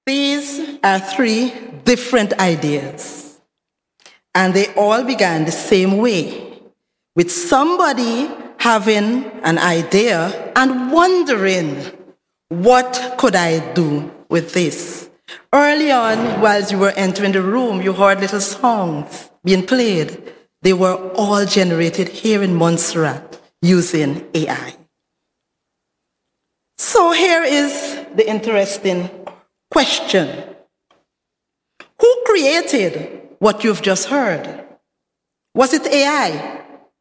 These are three different ideas, and they all began the same way, with somebody having an idea and wondering, what could I do with this? Early on, while you were entering the room, you heard little songs being played. They were all generated here in Montserrat using AI. So here is the interesting question. Who created what you've just heard? Was it AI?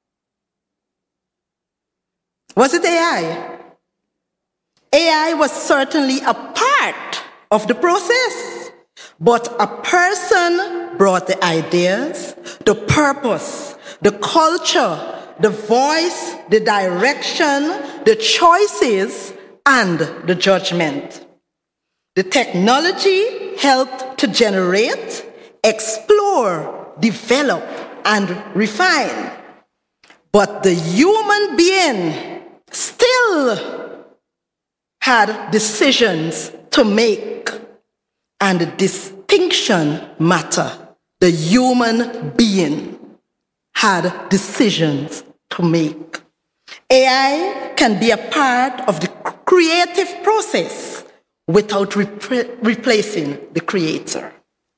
Was it AI? AI was certainly a part of the process, but a person brought the ideas, the purpose, the culture, the voice, the direction, the choices, and the judgment. The technology helped to generate, explore, develop, and refine. But the human being still had decisions to make, and the distinction matter. The human being had decisions to make. AI can be a part of the creative process without replacing the creator.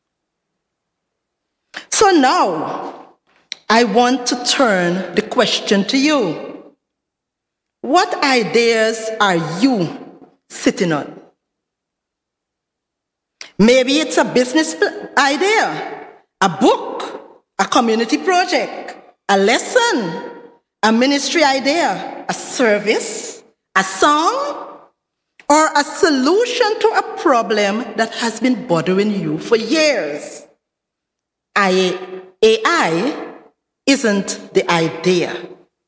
So now, I want to turn the question to you. What ideas are you sitting on? Maybe it's a business idea, a book, a community project, a lesson, a ministry idea, a service, a song, or a solution to a problem that has been bothering you for years. AI isn't the idea.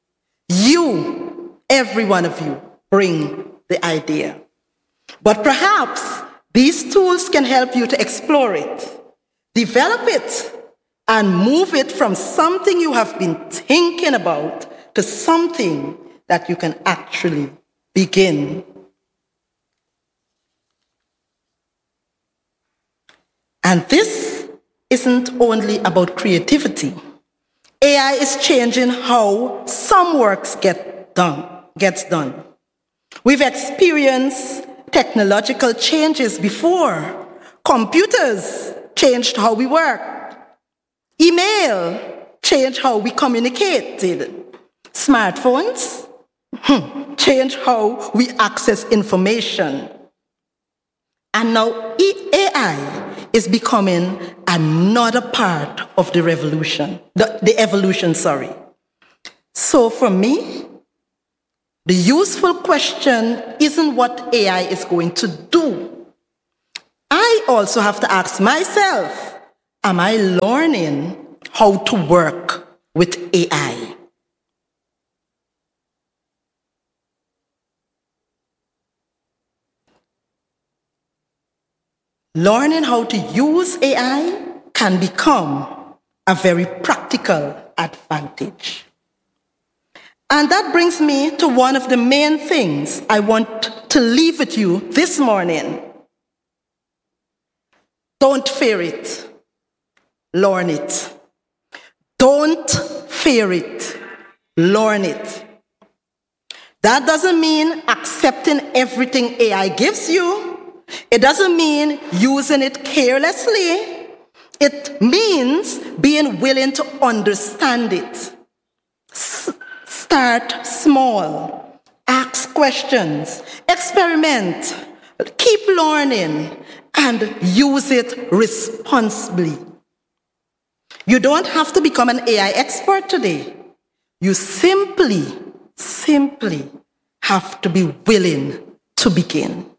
You, every one of you, bring the idea. But perhaps these tools can help you to explore it, develop it, and move it from something you have been thinking about to something that you can actually begin. And this isn't only about creativity. AI is changing how some works gets done. We've experienced technological changes before. Computers changed how we work. Email changed how we communicated. Smartphones changed how we access information. And now AI is becoming another part of the revolution, the evolution. So for me, the useful question isn't what AI is going to do. I also have to ask myself, am I learning how to work with AI? Learning how to use AI can become a very practical advantage. And that brings me to one of the main things I want to leave with you this morning. Don't fear it. Learn it. Don't fear it. Learn it. That doesn't mean accepting everything AI gives you. It doesn't mean using it carelessly. It means being willing to understand it. Start small. Ask questions. Experiment. Keep learning. And use it responsibly. You don't have to become an AI expert today. You simply have to be willing to begin.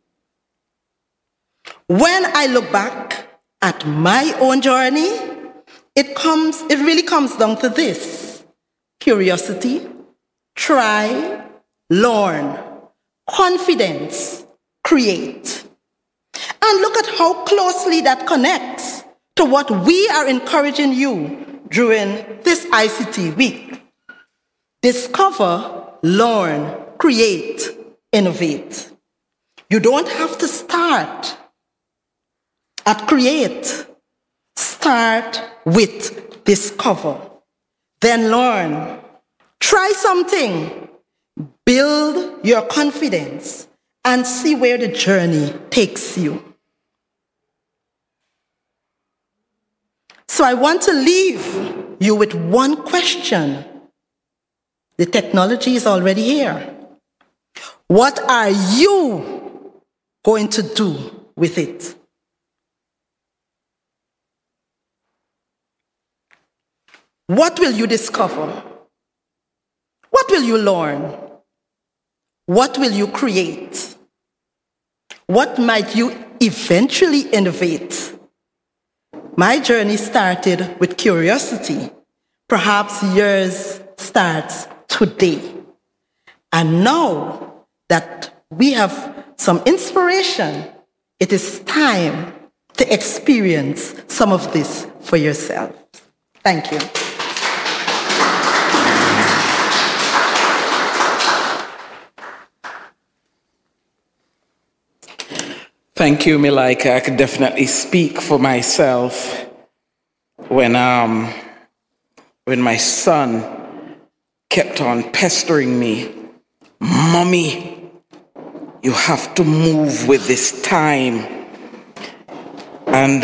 When I look back at my own journey, it really comes down to this: curiosity, try, learn, confidence, create. And look at how closely that connects to what we are encouraging you during this ICT week. Discover, learn, create, innovate. You don't have to start at Create, start with discover, then learn. Try something, build your confidence, and see where the journey takes you. So I want to leave you with one question. The technology is already here. What are you going to do with it? What will you discover? What will you learn? What will you create? What might you eventually innovate? My journey started with curiosity. Perhaps yours starts today. And now that we have some inspiration, it is time to experience some of this for yourself. Thank you. Thank you, Milaika. I could definitely speak for myself when my son kept on pestering me. Mommy, you have to move with this time. And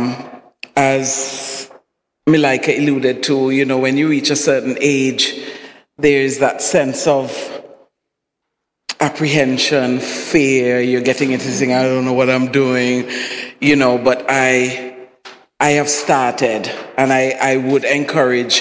as Milaika alluded to, when you reach a certain age, there's that sense of apprehension, fear, you're getting into this thing, I don't know what I'm doing, but I have started, and I would encourage,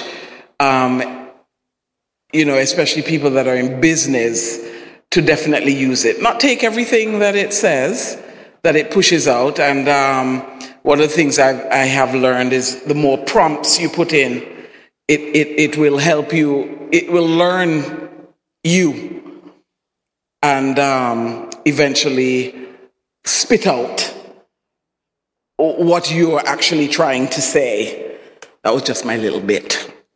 especially people that are in business, to definitely use it. Not take everything that it says, that it pushes out, and one of the things I have learned is the more prompts you put in, it will help you, it will learn you, and eventually spit out what you're actually trying to say. That was just my little bit.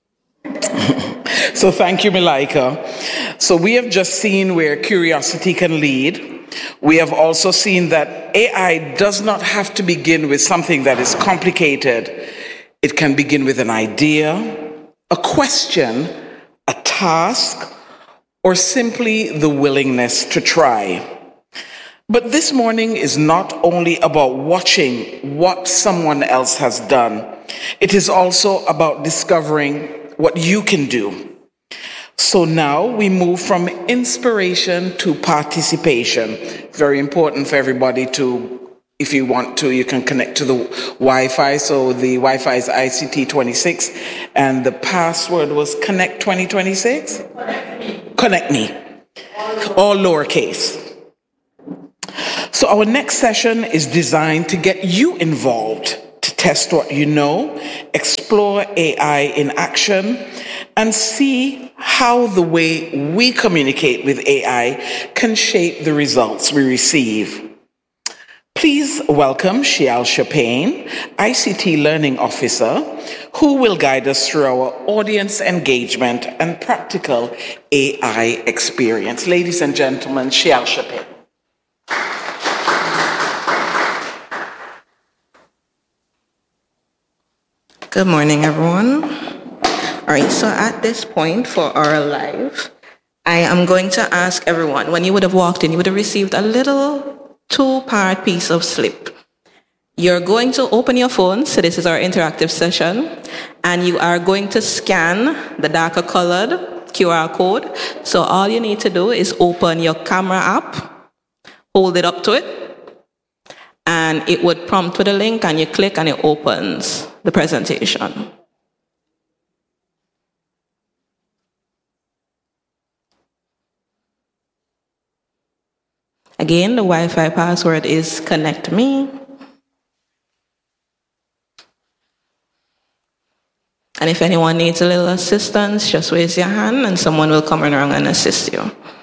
So thank you, Milaika. So we have just seen where curiosity can lead. We have also seen that AI does not have to begin with something that is complicated. It can begin with an idea, a question, a task, or simply the willingness to try. But this morning is not only about watching what someone else has done. It is also about discovering what you can do. So now we move from inspiration to participation. Very important for everybody to, if you want to, you can connect to the Wi-Fi. So the Wi-Fi is ICT 26, and the password was Connect 2026? Connect me. All lowercase. So our next session is designed to get you involved, to test what you know, explore AI in action, and see how the way we communicate with AI can shape the results we receive. Please welcome Shial Chapin, ICT Learning Officer, who will guide us through our audience engagement and practical AI experience. Ladies and gentlemen, Shial Chapin. Good morning, everyone. All right, so at this point for our live, I am going to ask everyone, when you would have walked in, you would have received a little 2-part piece of slip. You're going to open your phone, so this is our interactive session, and you are going to scan the darker colored QR code. So all you need to do is open your camera app, hold it up to it, and it would prompt with a link, and you click and it opens the presentation. Again, the Wi-Fi password is Connect Me. And if anyone needs a little assistance, just raise your hand and someone will come around and assist you.